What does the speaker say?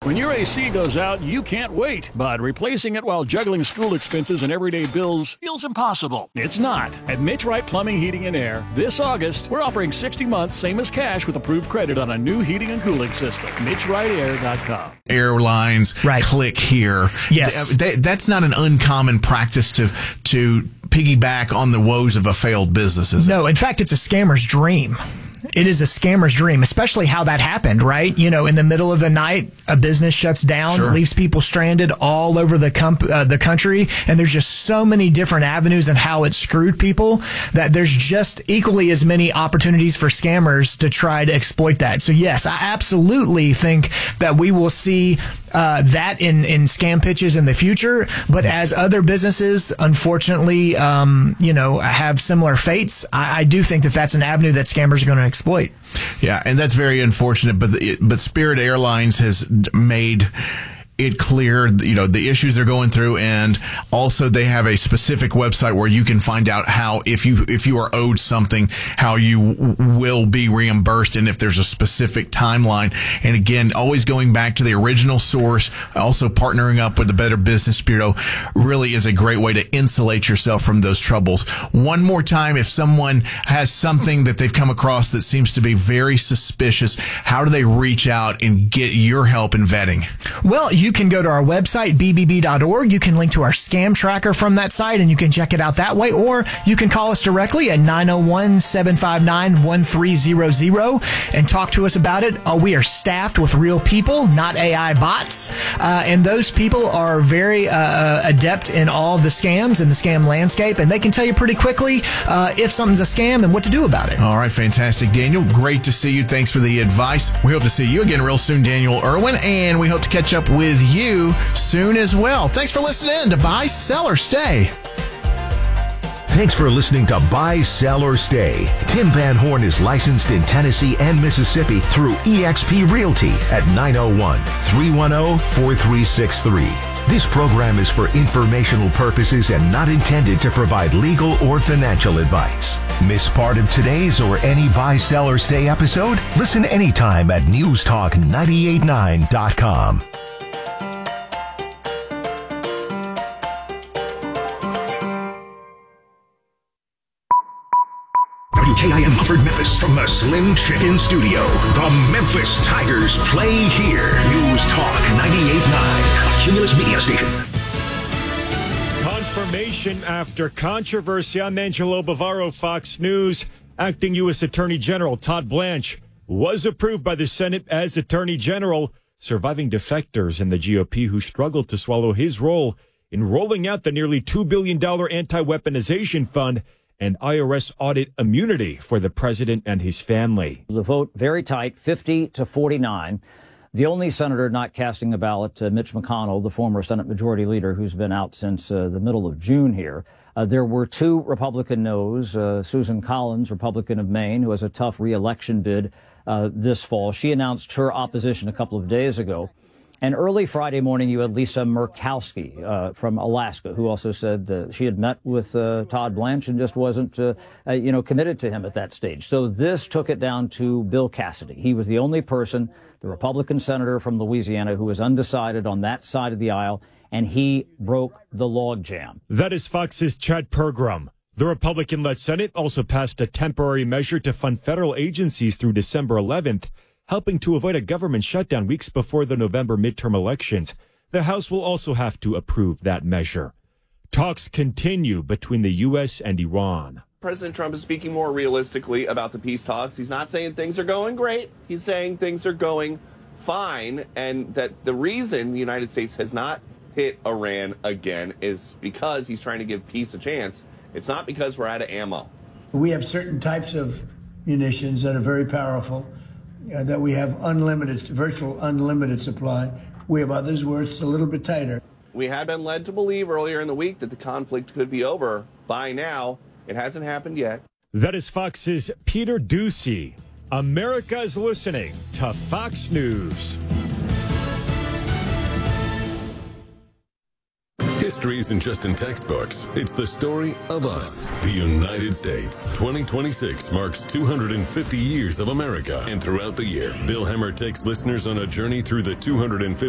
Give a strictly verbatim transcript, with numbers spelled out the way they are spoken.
When your A C goes out, you can't wait, but replacing it while juggling school expenses and everyday bills feels impossible. It's not. At Mitch Wright Plumbing, Heating, and Air, this August, we're offering sixty months, same as cash, with approved credit on a new heating and cooling system. Mitch Wright Air dot com. Airlines, right. Click here. Yes. Th- that's not an uncommon practice to to piggyback on the woes of a failed business, is it? No, in fact, it's a scammer's dream. It is a scammer's dream, especially how that happened, right? You know, in the middle of the night, a business shuts down, sure. leaves people stranded all over the comp- uh, the country, and there's just so many different avenues and how it screwed people that there's just equally as many opportunities for scammers to try to exploit that. So yes, I absolutely think that we will see uh, that in, in scam pitches in the future, but as other businesses, unfortunately, um, you know, have similar fates, I, I do think that that's an avenue that scammers are going to exploit. Yeah, and that's very unfortunate. But the, but Spirit Airlines has made it clear, you know, the issues they're going through, and also they have a specific website where you can find out how, if you if you are owed something, how you w- will be reimbursed, and if there's a specific timeline. And again, always going back to the original source, also partnering up with the Better Business Bureau really is a great way to insulate yourself from those troubles. One more time, if someone has something that they've come across that seems to be very suspicious, how do they reach out and get your help in vetting? Well, you You can go to our website, b b b dot org. You can link to our scam tracker from that site, and you can check it out that way. Or you can call us directly at nine oh one, seven five nine, one three zero zero and talk to us about it. Uh, we are staffed with real people, not A I bots. Uh, and those people are very uh, adept in all of the scams and the scam landscape, and they can tell you pretty quickly uh, if something's a scam and what to do about it. All right, fantastic. Daniel, great to see you. Thanks for the advice. We hope to see you again real soon, Daniel Irwin, and we hope to catch up with you soon as well. Thanks for listening to Buy, Sell, or Stay. Thanks for listening to Buy, Sell, or Stay. Tim Van Horn is licensed in Tennessee and Mississippi through E X P Realty at nine oh one, three one oh, four three six three. This program is for informational purposes and not intended to provide legal or financial advice. Miss part of today's or any Buy, Sell, or Stay episode? Listen anytime at news talk nine eight nine dot com. W K I M Mumford, Memphis, from the Slim Chicken Studio. The Memphis Tigers play here. News Talk ninety-eight point nine, a Cumulus Media station. Confirmation after controversy. I'm Angelo Bavaro, Fox News. Acting U S Attorney General Todd Blanche was approved by the Senate as Attorney General, surviving defectors in the G O P who struggled to swallow his role in rolling out the nearly two billion dollars anti-weaponization fund and I R S audit immunity for the president and his family. The vote very tight, fifty to forty-nine. The only senator not casting a ballot, uh, Mitch McConnell, the former Senate Majority Leader, who's been out since uh, the middle of June here. Uh, there were two Republican noes. Uh, Susan Collins, Republican of Maine, who has a tough re-election bid uh, this fall. She announced her opposition a couple of days ago. And early Friday morning, you had Lisa Murkowski uh, from Alaska, who also said uh, she had met with uh, Todd Blanche and just wasn't, uh, uh, you know, committed to him at that stage. So this took it down to Bill Cassidy. He was the only person, the Republican senator from Louisiana, who was undecided on that side of the aisle, and he broke the logjam. That is Fox's Chad Pergram. The Republican-led Senate also passed a temporary measure to fund federal agencies through December eleventh, helping to avoid a government shutdown weeks before the November midterm elections. The House will also have to approve that measure. Talks continue between the U S and Iran. President Trump is speaking more realistically about the peace talks. He's not saying things are going great. He's saying things are going fine, and that the reason the United States has not hit Iran again is because he's trying to give peace a chance. It's not because we're out of ammo. We have certain types of munitions that are very powerful, Uh, that we have unlimited, virtual unlimited supply. We have others where it's a little bit tighter. We had been led to believe earlier in the week that the conflict could be over by now. It hasn't happened yet. That is Fox's Peter Ducey. America is listening to Fox News. History isn't just in textbooks. It's the story of us, the United States. twenty twenty-six marks two hundred fifty years of America. And throughout the year, Bill Hemmer takes listeners on a journey through the two hundred fifty